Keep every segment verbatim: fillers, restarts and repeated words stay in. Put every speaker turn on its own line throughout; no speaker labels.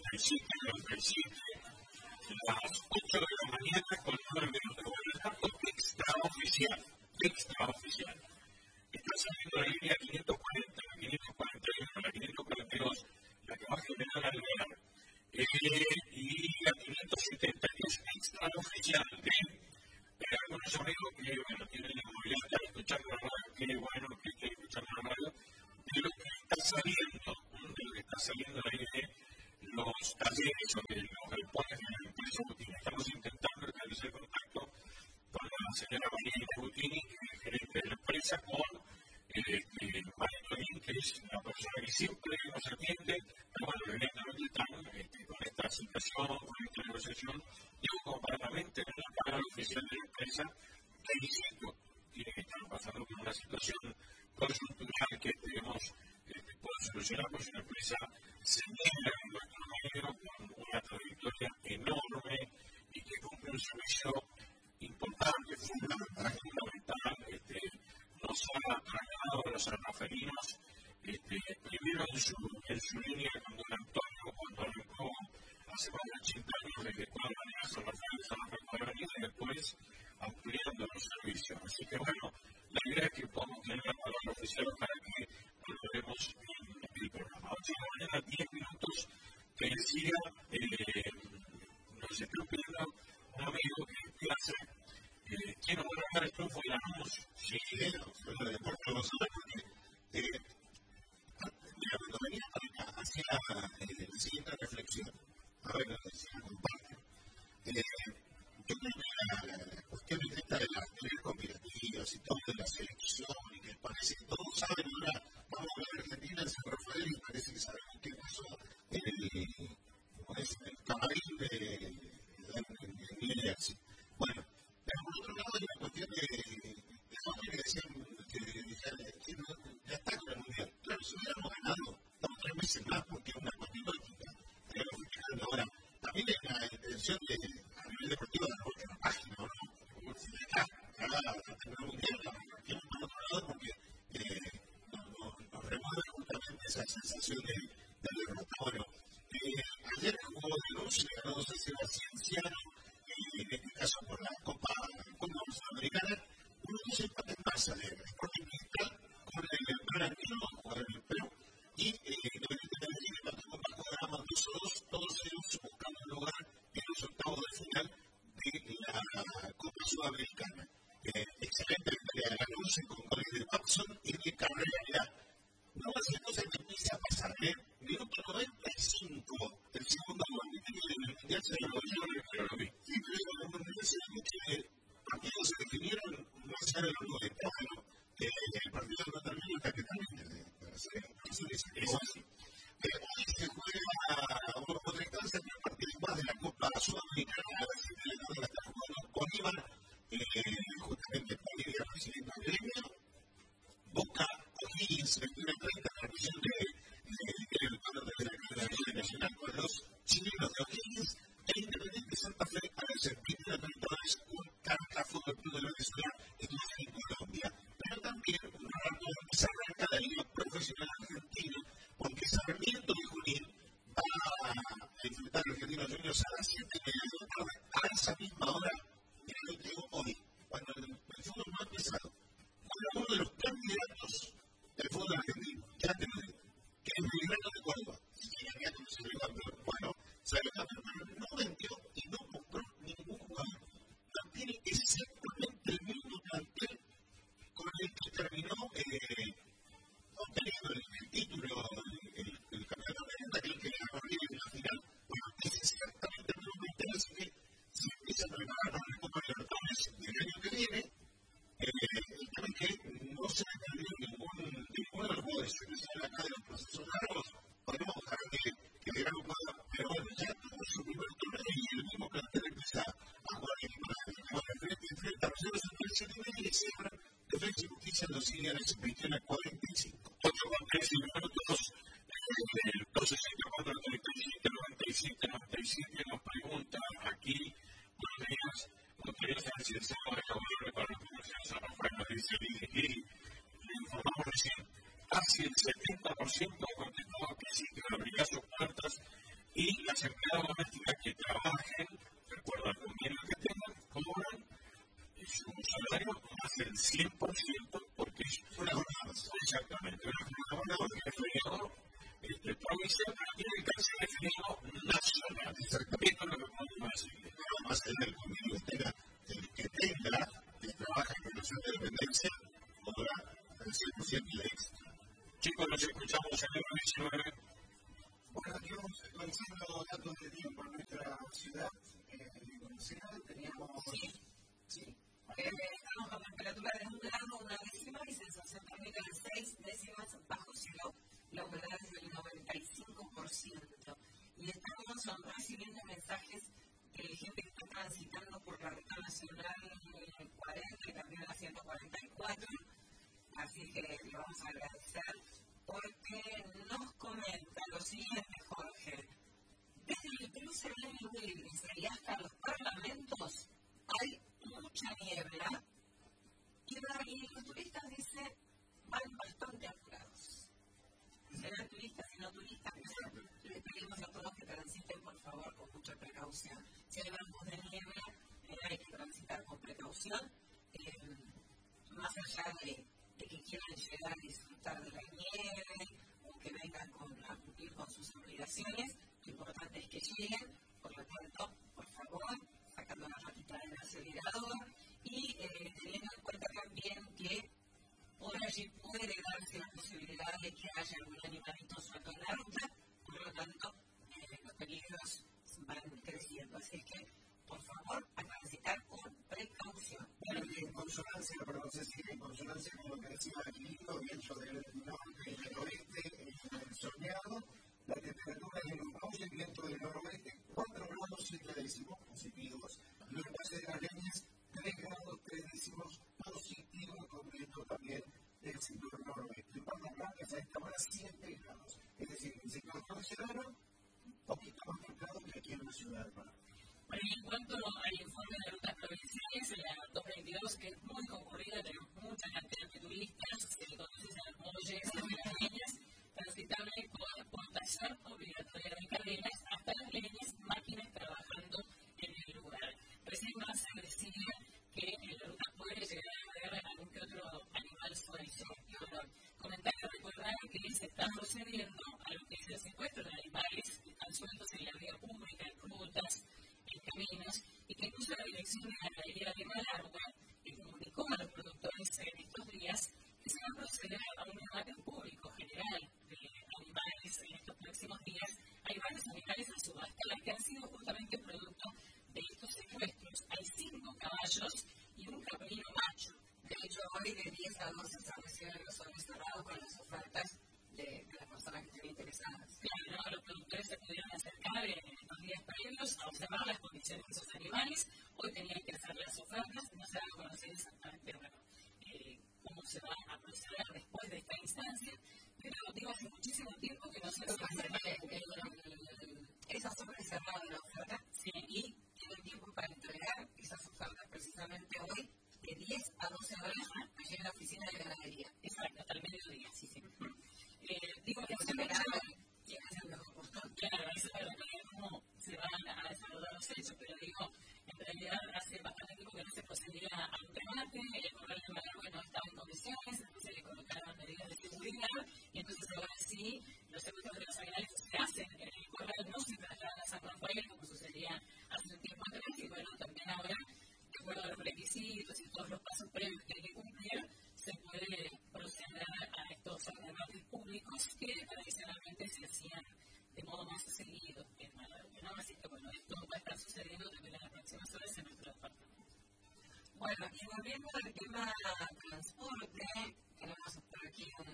noventa y siete, noventa y siete, las ocho de la mañana con nueve minutos. Bueno, el dato extraoficial, extraoficial. Está saliendo la línea quinientos cuarenta, la quinientos cuarenta y uno, la quinientos cuarenta y dos, la que va a generar al dólar, eh, y la quinientos setenta, que es extraoficial. ¿eh? Eh, algunos amigos que, bueno, tienen la movilidad de estar escuchando la radio, que bueno, que estén escuchando la radio, de lo que está saliendo, de lo que está saliendo ahí de los talleres o de los reportes de la empresa Butini. Estamos intentando establecer contacto con la señora María Butini, gerente de la empresa, con eh, María Torín, que es la persona que siempre nos atiende, pero bueno, evidentemente están este, con esta situación, con esta negociación, digo, como para también tener la palabra oficial de la empresa, que insisto, tiene que estar pasando por una situación conjuntural que debemos este, poder solucionar, porque una empresa se niega en nuestro medio con una trayectoria enorme y que cumple un servicio importante, fundamental, fundamental, este, nos ha trasladado a los sanaferinos, este, primero en su, en su línea con don Antonio, cuando arrancó hace más de ochenta años desde Cuadra de San Rafael, San Rafael Cuadra y después ampliando los servicios. Así que bueno, la idea es que podamos tener la palabra oficial para que valoremos el programa. ocho de la mañana, diez minutos, que decía, eh, nos está pidiendo un amigo que quiere hacer, eh, quiero ganar el triunfo y ganamos. Sí, bueno, de deporte lo sabe porque, eh, mira, cuando venía para acá, hacía eh, la siguiente reflexión. A ver, si la comparto. Eh, yo creo que la, la cuestión esta de las teorías conspirativas y todo de la selección y que parece que todos saben, ahora vamos a ver Argentina en San Rafael y parece que sabemos qué pasó en el, es, el camarín de New Jersey. Bueno, pero por otro lado hay una cuestión de, de hombres que decían que, que no, ya está con el mundial. Claro, si hubiéramos ganado, estamos tres meses más porque es una cuestión lógica. Pero ahora, también hay la intención de, a nivel deportivo, de la otra página, ¿no? Si de acá, acá, el mundial, la región por otro lado, porque eh, nos, nos, nos remueve justamente esa sensación de, de derrota. Bueno, eh, ayer jugó de luz, le ganó dos a cero a Cienciano, eh, en este caso por la Copa, Copa Sudamericana, unos dos empates más al Sporting Cristal con el Bragantino, jugador en el Perú, y eh, Independiente de Medellín empató con Vasco da Gama dos a dos, todos ellos buscando un lugar en los octavos de final de la Copa Sudamericana. Eh, excelente victoria de la Luz con goles de Watson y de Carrera. No va a ser cosa que empiece a pasar, ¿eh? Minuto noventa y cinco, el segundo gol. Y tiene el mundial se lo vi. Y creo que el mundial se lo vi que partidos se definieron más allá de los goles. Bueno, el partido no termina hasta que termine. Eso sí. Hoy se juega otra instancia, pero partido más de la Copa Sudamericana. La Argentina la está jugando con Ibar, justamente Bolivia recibiendo el gremio. Boca O'Higgins, veintiuno treinta, transmisión de el cuadro de la Liga Nacional con los chilenos de O'Higgins e Independiente Santa Fe para el veintiuno treinta un Carta Fútbol Club de Venezuela en Colombia. Pero también un rato se arranca la Liga Profesional Argentina porque Sarmiento de Junín va a enfrentar a Argentinos Juniors a las siete y media de la tarde. A esa misma hora, mira lo que digo hoy, cuando el, el fútbol no ha empezado. Juega uno de los candidatos del fútbol argentino, ya te lo digo, que es Belgrano de Córdoba. Y que candidato no se le va, pero bueno, se le va, pero no vendió y no compró ningún jugador. No tiene exactamente el mismo plantel con el que terminó eh, obteniendo el, el título, el, el campeonato de Argentina, que es el que le ganó River en la final. Bueno, es exactamente el mismo plantel, así que se empieza a preparar para la Copa Libertadores del año que viene. Eh, el tema es que no se ha perdido ningún, ninguno de los jugadores que están acá de los procesos largos. Podemos dejar que, que de gran jugador, pero bueno, ya tuvo su primer torneo y el mismo plantel empieza a jugar en el frente y frente a Rosario Central siete y media y cierra Defensa y Justicia en los Sirianes veintiuno a cuarenta y cinco. Otro tres minutos, el doce sesenta y cuatro, treinta y siete, noventa y siete, noventa y siete nos pregunta aquí, buenos días, no quería saber si el sábado es favorable para la Fundación San Rafael, nos dice el I D G, le informamos recién, casi el setenta por ciento contestó que sí, que abriría sus puertas y y las empleadas domésticas que trabajen, recuerda el convenio que tengan, cobran su salario más del cien por ciento porque es una jornada. Exactamente, una jornada que es feriado este, provincial, pero tiene el caso de feriado nacional. Exactamente. Esto es lo que podemos decir. Más allá del convenio que tenga, el que tenga, que trabaja en relación de dependencia, podrá el cien por ciento y la extra. Chicos, nos escuchamos en el diecinueve.
Bueno, aquí vamos actualizando datos de tiempo en nuestra ciudad. En Concepción teníamos.
Sí, sí. Eh, estamos con temperatura de un grado, una décima y sensación térmica de seis décimas bajo cero. La humedad es del noventa y cinco por ciento. Y estamos recibiendo mensajes de gente que está transitando por la ruta nacional cuarenta y también la ciento cuarenta y cuatro. Así que le vamos a agradecer porque nos comenta lo siguiente, Jorge. Desde el cruce de Willis y hasta los parlamentos hay mucha niebla y los turistas, dice, van bastante apurados. Serán turistas y no turistas, pero les pedimos a todos que transiten, por favor, con mucha precaución. Si hay bancos de niebla, eh, hay que transitar con precaución, eh, más allá de, de que quieran llegar a disfrutar de la nieve o que vengan con, a cumplir con sus obligaciones. Lo importante es que lleguen, por lo tanto, por favor, sacando la ratita del acelerador y eh, teniendo en cuenta también que por allí puede darse la posibilidad de que haya algún animalito suelto en la ruta, por lo tanto, eh, los peligros van creciendo. Así que, por favor, a transitar con precaución.
Bueno, y en consonancia, pero no sé si en consonancia con lo que decía Aquilino, viento del norte y del oeste, en el soleado, la temperatura en el Valle, el viento del noroeste, cuatro grados siete décimos positivos. Y en el Valle de las Leñas, tres grados tres décimos positivos, con viento también del sector noroeste. En Palmas Blancas a esta hora siete grados. Es decir, en el sector considerado, un poquito más templado que aquí en la ciudad de Panamá.
Bueno, y en cuanto al informe de rutas provinciales, en la dos veintidós, que es muy concurrida, tenemos mucha cantidad de turistas, se conocen a los molles, a las leñas, transitable con portación obligatoria de cadenas hasta las leñas, máquinas trabajando en el lugar. Recién más se decía que en la ruta puede llegar a ver algún que otro animal suelto. Comentar que recordar que se está procediendo a lo que es el secuestro de animales que están sueltos en la vía pública, en rutas, en caminos, y que incluso la dirección de la ganadería de Malargüe que comunicó a los productores en estos días que se va a proceder a un debate público general de animales en estos próximos días. Hay varios animales a subastar que han sido justamente producto de estos secuestros. Hay cinco caballos y un caprino macho. De hecho, hoy de diez a doce establecieron los ojos cerrados con las ofertas de, de las personas que estén interesadas. Claro, ¿no? Los productores se pudieron acercar en estos días previos a observar las condiciones de esos animales. Hoy tenían que hacer las ofertas, no se van a conocer exactamente bueno, eh, cómo se va a proceder después de esta instancia, pero digo, hace muchísimo tiempo que no se hace esa sobre cerrada de la oferta, sí, y tienen tiempo para entregar esas ofertas precisamente hoy de diez a doce horas allí en la oficina de ganadería. Exacto, hasta el mediodía, sí, sí. Eh, digo que se verá quién es el mejor postor. Claro, eso es para ver cómo se van a desarrollar los hechos, pero digo, en realidad hace bastante tiempo que no se procedía a un remate, el corral de Malargüe no estaba en condiciones, entonces le colocaron medidas de seguridad, y entonces ahora sí, los secuestros de los animales se hacen en el corral, no se trasladan a San Rafael, como sucedía hace un tiempo atrás, y bueno, también ahora, de acuerdo a los requisitos y todos los pasos previos que hay que cumplir, se puede proceder a estos remates públicos que tradicionalmente se hacían de modo más seguido en Malargüe, ¿no? Así que bueno, esto va a estar sucediendo también en las próximas horas en nuestro departamento. Bueno, y volviendo al tema transporte, tenemos por aquí un,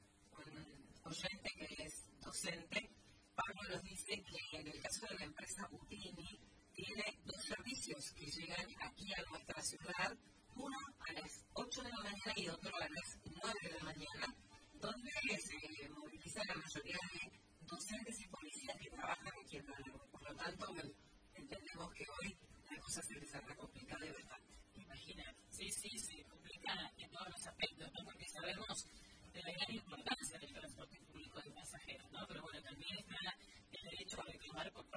un oyente que es docente. Pablo nos dice que en el caso de la empresa Butini tiene dos servicios que llegan aquí a nuestra ciudad, uno a las ocho de la mañana y otro a las nueve de la mañana, donde se moviliza la mayoría de docentes y policías que trabajan aquí en Malargüe. Por lo tanto, bueno, entendemos que hoy la cosa se les hará complicada y bastante. Imagínate, sí, sí, se complica en todos los aspectos, ¿no? Porque sabemos de la gran importancia del transporte público de pasajeros, ¿no? Pero bueno, también está el derecho a reclamar por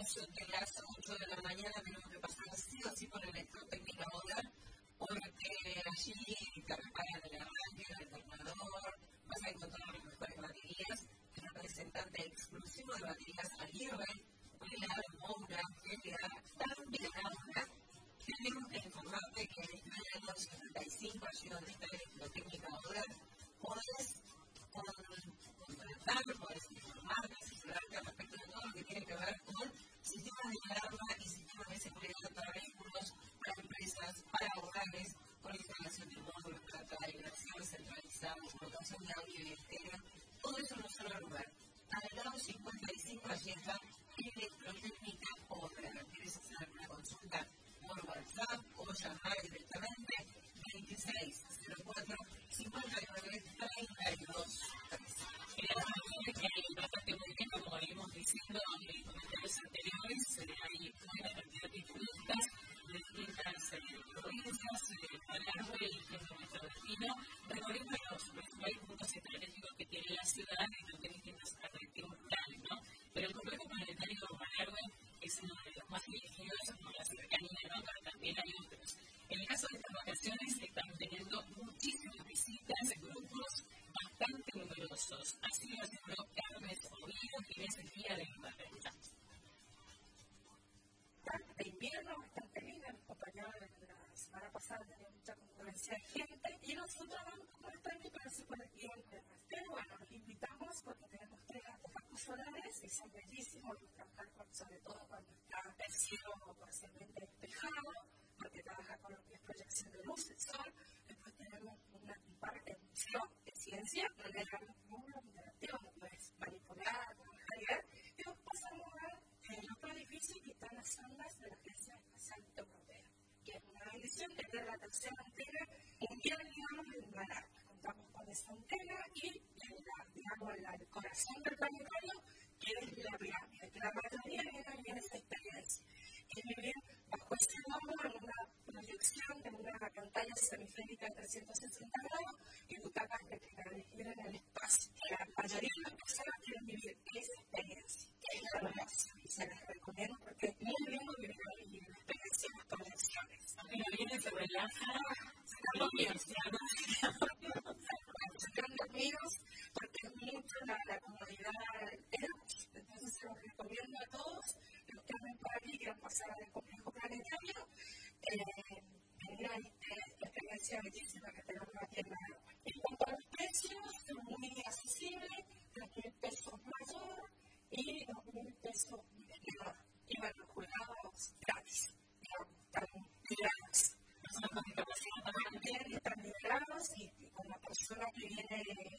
Hablamos de las ocho de la mañana, tenemos que pasar así o así por electrotécnica modular, porque allí te reparan el arranque, el alternador, vas a encontrar las mejores baterías, el representante exclusivo de baterías Aguirre, Pilar, Moura, Gelida, también ahora. Tenemos que informarte que en el año setenta y cinco, allí donde está la electrotécnica modular, podés contratar, podés informarte, asesorarte respecto de todo lo que tiene que ver con sistemas de alarma y sistemas de seguridad para vehículos, para empresas, para hogares, con instalación de módulos para calibración centralizada, colocación de audio y estéreo, todo eso en un solo lugar. Al lado cincuenta y cinco, allí está Electrotécnica Obra. ¿Quieres hacer alguna consulta por WhatsApp o llamar directamente? veintiséis cero cuatro cincuenta y nueve treinta y dos. Que hay bastante movimiento, como venimos diciendo en comentarios anteriores, hay una cantidad de turistas de distintas provincias, Palermo y que es nuestro destino, recorriendo los principales puntos estratégicos que tiene la ciudad y donde distintos atractivos tales, ¿no? Pero el complejo planetario de Palermo es uno de los más elegidos por la cercanía, ¿no? Pero también hay otros. En el caso de estas vacaciones, están teniendo muchísimas visitas en grupos bastante numerosos. Así lo aseguró Hermes Oviedo, que es el guía de Invergüenza.
De invierno, bastante linda, nos acompañaron la semana pasada, tenía mucha concurrencia de gente y nosotros vamos como bastante, pero sí por el tiempo. Pero bueno, los invitamos porque tenemos tres artefactos solares y son bellísimos, trabajar con, sobre todo cuando está el cielo parcialmente despejado, porque trabaja con lo que es proyección de luz del sol. Después tenemos una parte de emisión de ciencia, donde hay un módulo interactivo, donde puedes manipular, trabajar y ver. Y después pasamos a el otro edificio que está en las ondas de la Agencia Espacial Europea, que es una edición que tiene la tercera antena mundial, digamos, en Manaus. Contamos con esa antena y, la, digamos, la, el corazón del planetario, que es la pirámide, que la mayoría viene en esa experiencia. Y vivir bajo ese domo en una proyección, en una pantalla semiférica de trescientos sesenta grados y butacas verticales, ir en el espacio. La mayoría de las personas quieren vivir esa experiencia, que es la hermosa, y se las recomiendo porque es muy lindo vivir ahí en la experiencia de las proyecciones.
Y la viene se relaja, se está dormidos,
se quedan dormidos porque es mucho la, la comodidad de la noche. Entonces se los recomiendo a todos los que andan por aquí, quieran pasar al complejo planetario, eh, venir a esta experiencia bellísima.